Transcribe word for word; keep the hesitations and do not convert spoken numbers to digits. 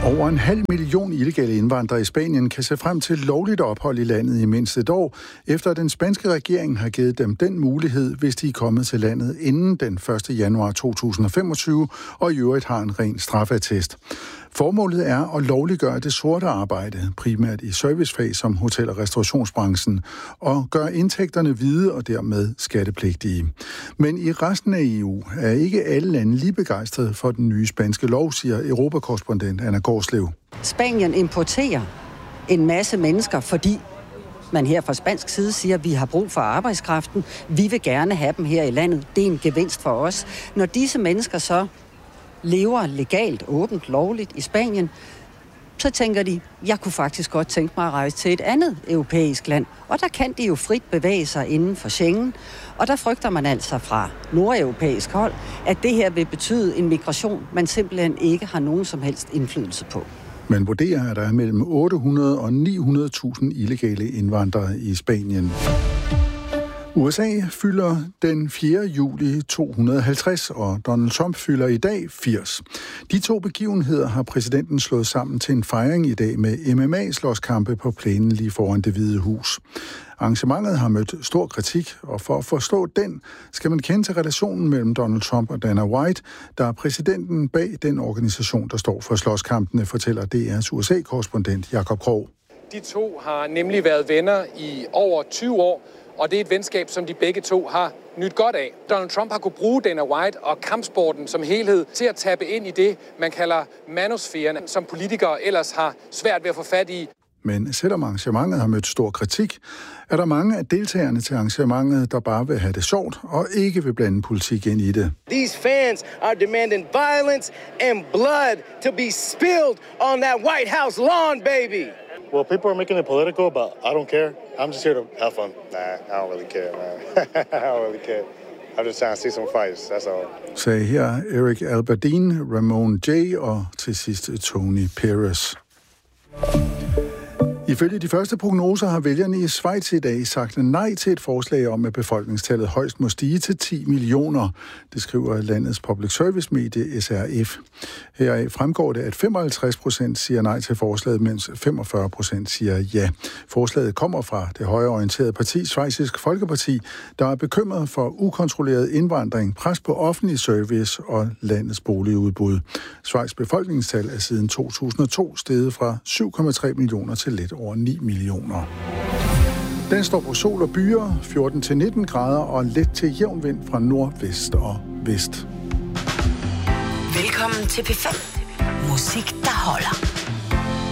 Over en halv million illegale indvandrere i Spanien kan se frem til lovligt ophold i landet i mindst et år, efter at den spanske regering har givet dem den mulighed, hvis de er kommet til landet inden den første januar to tusind og femogtyve og i øvrigt har en ren straffeattest. Formålet er at lovliggøre det sorte arbejde, primært i servicefag som hotel- og restaurationsbranchen, og gøre indtægterne hvide og dermed skattepligtige. Men i resten af E U er ikke alle lande lige begejstrede for den nye spanske lov, siger europakorrespondent Anna Gårdslev. Spanien importerer en masse mennesker, fordi man her fra spansk side siger, at vi har brug for arbejdskraften. Vi vil gerne have dem her i landet. Det er en gevinst for os. Når disse mennesker så lever legalt, åbent, lovligt i Spanien, så tænker de, jeg kunne faktisk godt tænke mig at rejse til et andet europæisk land. Og der kan de jo frit bevæge sig inden for Schengen. Og der frygter man altså fra nordeuropæisk hold, at det her vil betyde en migration, man simpelthen ikke har nogen som helst indflydelse på. Man vurderer, at der er mellem otte hundrede og ni hundrede tusind illegale indvandrere i Spanien. U S A fylder den fjerde juli to hundrede og halvtreds, og Donald Trump fylder i dag firs. De to begivenheder har præsidenten slået sammen til en fejring i dag med M M A-slåskampe på plænen lige foran Det Hvide Hus. Arrangementet har mødt stor kritik, og for at forstå den, skal man kende til relationen mellem Donald Trump og Dana White, der er præsidenten bag den organisation, der står for slåskampene, fortæller D R's U S A-korrespondent Jakob Krog. De to har nemlig været venner i over tyve år, og det er et venskab, som de begge to har nyt godt af. Donald Trump har kunne bruge Dana White og kampsporten som helhed til at tappe ind i det, man kalder manosfæren, som politikere ellers har svært ved at få fat i. Men selvom arrangementet har mødt stor kritik, er der mange af deltagerne til arrangementet, der bare vil have det sjovt og ikke vil blande politik ind i det. These fans are demanding violence and blood to be spilled on that White House lawn, baby. Well, people are making it political, but I don't care. I'm just here to have fun. Nah, I don't really care, man. I don't really care. I'm just trying to see some fights, that's all. Sagde her Eric Alberdin, Ramon J. og til sidst Tony Perez. Ifølge de første prognoser har vælgerne i Schweiz i dag sagt nej til et forslag om, at befolkningstallet højst må stige til ti millioner. Det skriver landets public service medie S R F. Heraf fremgår det, at femoghalvtreds procent siger nej til forslaget, mens femogfyrre procent siger ja. Forslaget kommer fra det højreorienterede parti, Schweizisk Folkeparti, der er bekymret for ukontrolleret indvandring, pres på offentlig service og landets boligudbud. Schweiz befolkningstal er siden to tusind og to steget fra syv komma tre millioner til lidt over ni millioner. Den står på sol og byer, fjorten til nitten grader og let til jævn vind fra nordvest og vest. Velkommen til P fem. Musik, der holder.